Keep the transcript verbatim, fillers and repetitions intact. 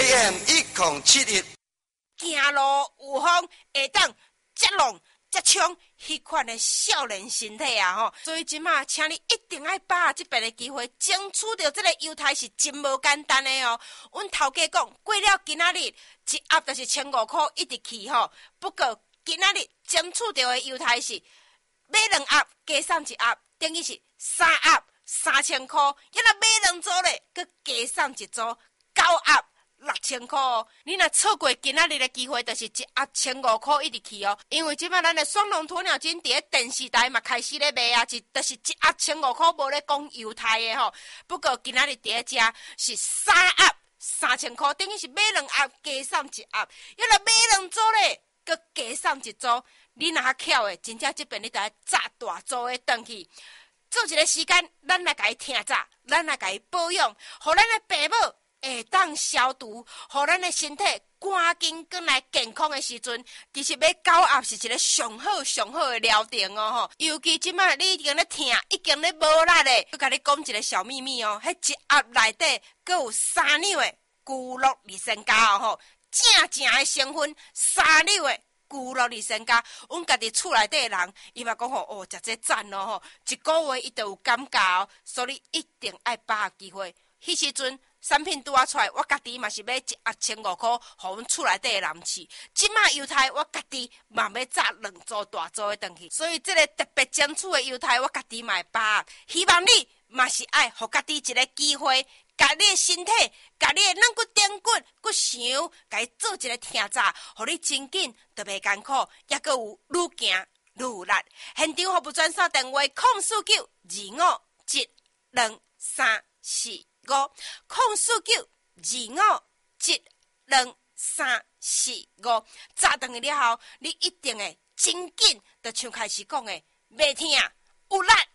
A M 一零七一， 行路有风，会当接浪接冲，迄款的少年身体啊吼！所以即马，请你一定要把握即边的机会，争取到这个优待是真无简单的哦。阮头家讲，过了今仔日一盒就是千五块一直去吼。不过今仔日争取到的优待是买两盒加送一盒，等于是三盒三千块。要若买两组咧，佮加送一组九盒。六千块哦！你若错过今仔日的机会，就是一盒千五块一直去哦。因为即摆咱的双龙鸵鸟精伫咧电视台嘛开始咧卖啊，一就是一盒千五块，无咧讲犹太的吼。不过今仔日伫咧食是三盒三千块，等于是买两盒加送一盒。要若买两组咧，佮加送一组。你若较巧的，真正即边你得炸大组的转去。做一个时间，咱来甲伊听炸，咱来甲伊保养，互咱的爸母。会当消毒，互咱的身体赶紧转来健康的时阵，其实买九盒是一个上好上好的疗程哦吼。尤其即摆你已经咧听，已经咧无力咧，我甲你讲一个小秘密哦，迄一盒内底阁有三两的聚氯离心加哦吼，正正的成分，三两的聚氯离心加，阮家己厝内底的人，伊嘛讲吼哦，食这赞哦吼，一个月伊就有感觉哦，所以一定爱把握机会，迄时阵。产品拄啊出来，我家己嘛是要一盒千五块，互阮厝内底的人饲。即马犹太我家己嘛要炸两组大组的转去，所以这个特别争取的犹太我家己嘛会把握。希望你嘛是爱互家己一个机会，甲你的身体，甲你的软骨顶骨骨想，甲伊做一个听炸，互你真紧就袂艰苦，抑阁有愈行愈有力。现场服务专线电话：零四九二五一两三四。五空四九二五一两三四五，炸断去了后，你一定会真紧，就像开始讲的，袂听有力。